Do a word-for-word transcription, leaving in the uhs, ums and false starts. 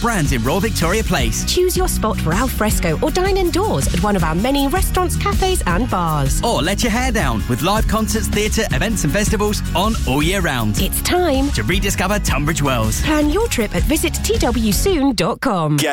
brands in Royal Victoria Place. Choose your spot for al fresco or dine indoors at one of our many restaurants, cafes and bars. Or let your hair down with live concerts, theatre, events and festivals on all year round. It's time to rediscover Tunbridge Wells. Plan your trip at visit t w soon dot com.